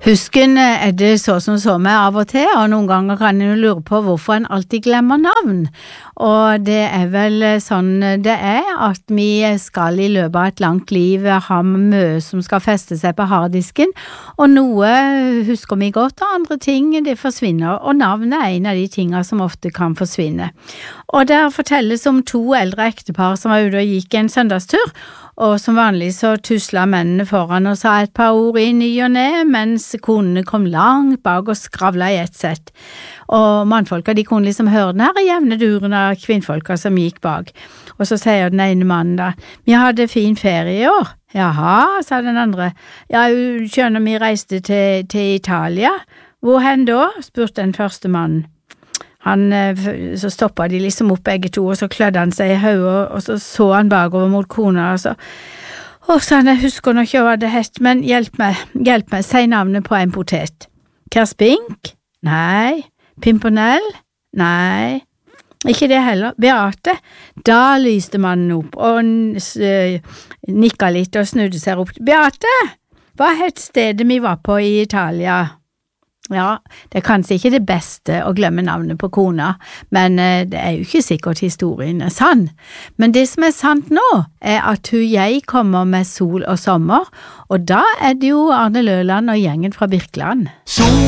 Husken det så som så med av og til, og noen ganger kan jeg lure på hvorfor en alltid glemmer navn. Og det vel sånn det at vi skal i løpet av et langt liv ha mye som skal feste seg på harddisken, og noe husker vi godt, og andre ting det forsvinner, og navnet en av de tingene som ofte kan forsvinne. Og der fortelles om 2 eldre ektepar som var ute og gikk en søndagstur, og som vanlig så tuslet mennene foran og sa et par ord i ny og ne, mens konene kom langt bak og skravla i ett sett. Og mannfolka de kunne liksom høre den her jevne duren av kvinnfolka som gikk bak. Og så sier den ene mannen da, vi hadde fin ferie i år. Jaha, sa den andre. Ja, skjønner vi reiste til Italia. Hvor hen da? Spurte den første mannen. Så stoppet de liksom opp begge to, og så klødde han seg i hodet, og så han bakover mot kona, og så sa han, jeg husker nok ikke hva det hett, men hjelp meg, si navnet på en potet. Kerspink? Nei. Pimpernell? Nei. Ikke det heller. Beate? Da lyste mannen opp, og nikket litt og snudde seg opp. Beate? Hva het stedet vi var på i Italia? Ja, det kanskje ikke det beste å glemme navnet på kona, men det jo ikke sikkert historien sann. Men det som sant nå, at jeg kommer med sol og sommer, og da det jo Arne Løland og gjengen fra Birkeland.